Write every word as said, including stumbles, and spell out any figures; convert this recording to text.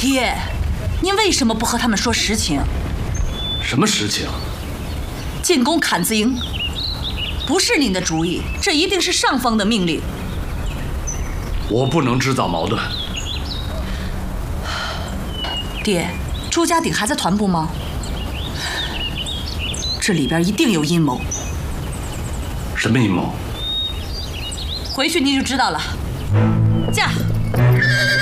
爹，您为什么不和他们说实情？ 什么实情？ 进攻坎子营，不是您的主意，这一定是上方的命令。 我不能制造矛盾。 爹，朱家鼎还在团部吗？这里边一定有阴谋。 什么阴谋？ 回去您就知道了。驾。